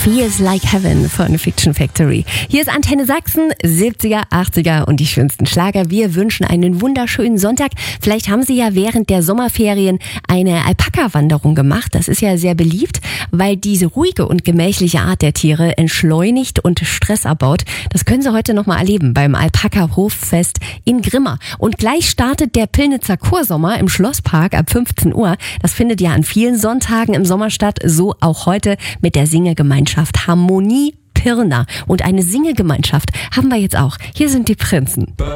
Feels Like Heaven von Fiction Factory. Hier ist Antenne Sachsen, 70er, 80er und die schönsten Schlager. Wir wünschen einen wunderschönen Sonntag. Vielleicht haben Sie ja während der Sommerferien eine Alpaka-Wanderung gemacht. Das ist ja sehr beliebt, weil diese ruhige und gemächliche Art der Tiere entschleunigt und Stress abbaut. Das können Sie heute nochmal erleben beim Alpaka-Hoffest in Grimma. Und gleich startet der Pillnitzer Chorsommer im Schlosspark ab 15 Uhr. Das findet ja an vielen Sonntagen im Sommer statt, so auch heute mit der Singegemeinschaft Harmonie Pirna. Und eine Singegemeinschaft haben wir jetzt auch. Hier sind die Prinzen.